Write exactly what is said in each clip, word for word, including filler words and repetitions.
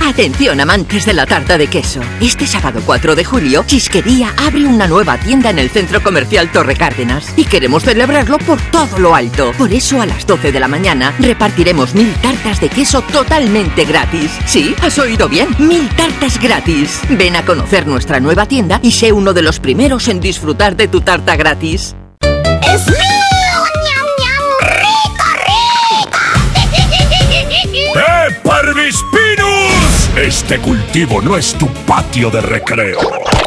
Atención, amantes de la tarta de queso. Este sábado cuatro de julio, Chisquería abre una nueva tienda en el Centro Comercial Torre Cárdenas. Y queremos celebrarlo por todo lo alto. Por eso a las doce de la mañana repartiremos mil tartas de queso totalmente gratis. ¿Sí? ¿Has oído bien? Mil tartas gratis. Ven a conocer nuestra nueva tienda y sé uno de los primeros en disfrutar de tu tarta gratis. ¡Es mío! ¡Ñam, ñam! ¡Rico, rico! ¡Eh, Parvispinus! Este cultivo no es tu patio de recreo.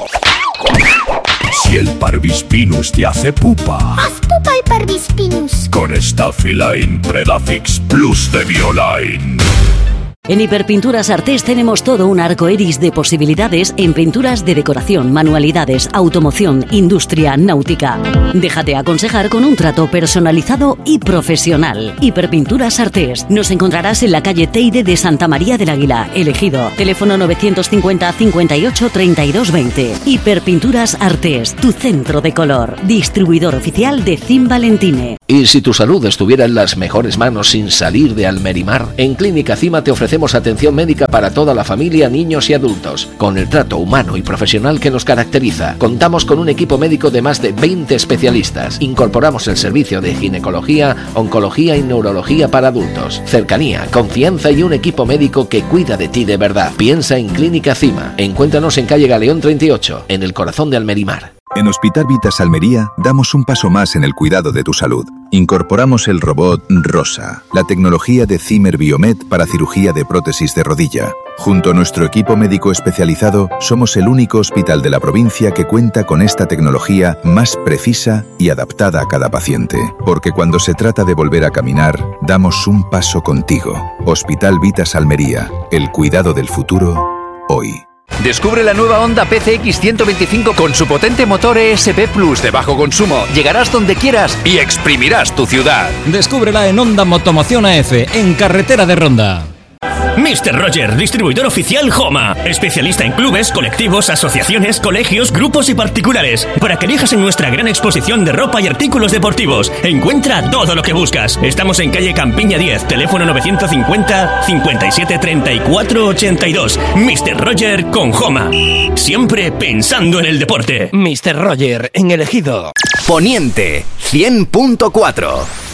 Si el Parvispinus te hace pupa, haz pupa el Parvispinus con Staphyline Predafix Plus de Bioline. En Hiperpinturas Artés tenemos todo un arco iris de posibilidades en pinturas de decoración, manualidades, automoción, industria, náutica. Déjate aconsejar con un trato personalizado y profesional. Hiperpinturas Artés. Nos encontrarás en la calle Teide de Santa María del Águila, El Ejido. Teléfono novecientos cincuenta, cincuenta y ocho, treinta y dos veinte. Hiperpinturas Artés, tu centro de color. Distribuidor oficial de Zin Valentine. Y si tu salud estuviera en las mejores manos sin salir de Almerimar, en Clínica Cima te ofrecemos atención médica para toda la familia, niños y adultos. Con el trato humano y profesional que nos caracteriza, contamos con un equipo médico de más de veinte especialistas. Incorporamos el servicio de ginecología, oncología y neurología para adultos. Cercanía, confianza y un equipo médico que cuida de ti de verdad. Piensa en Clínica Cima. Encuéntranos en calle Galeón treinta y ocho, en el corazón de Almerimar. En Hospital Vitas Almería damos un paso más en el cuidado de tu salud. Incorporamos el robot Rosa, la tecnología de Zimmer Biomet para cirugía de prótesis de rodilla. Junto a nuestro equipo médico especializado, somos el único hospital de la provincia que cuenta con esta tecnología más precisa y adaptada a cada paciente. Porque cuando se trata de volver a caminar, damos un paso contigo. Hospital Vitas Almería, el cuidado del futuro, hoy. Descubre la nueva Honda P C X ciento veinticinco con su potente motor E S P Plus de bajo consumo. Llegarás donde quieras y exprimirás tu ciudad. Descúbrela en Honda Motomoción A F, en carretera de Ronda. mister Roger, distribuidor oficial Homa. Especialista en clubes, colectivos, asociaciones, colegios, grupos y particulares. Para que elijas en nuestra gran exposición de ropa y artículos deportivos. Encuentra todo lo que buscas. Estamos en calle Campiña diez, teléfono novecientos cincuenta, cincuenta y siete, treinta y cuatro, ochenta y dos. mister Roger con Homa. Siempre pensando en el deporte. mister Roger, en El Ejido. Poniente cien punto cuatro.